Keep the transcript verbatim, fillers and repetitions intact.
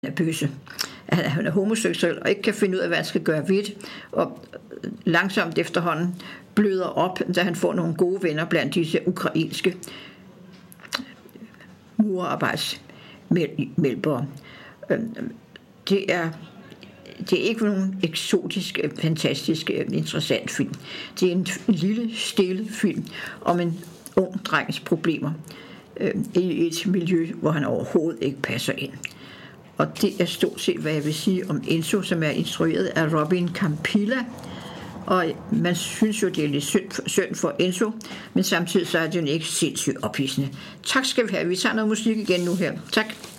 er bøsse. At han er homoseksuel og ikke kan finde ud af, hvad han skal gøre ved det, og langsomt efterhånden bløder op, da han får nogle gode venner blandt disse ukrainske murarbejdsmælpere. Det er, det er ikke nogen eksotisk, fantastisk, interessant film. Det er en lille, stille film om en ung drengs problemer i et miljø, hvor han overhovedet ikke passer ind. Og det er stort set, hvad jeg vil sige om Enzo, som er instrueret af Robin Campilla. Og man synes jo, det er lidt synd, synd for Enzo, men samtidig så er det jo ikke sindssygt ophidsende. Tak skal vi have. Vi tager noget musik igen nu her. Tak.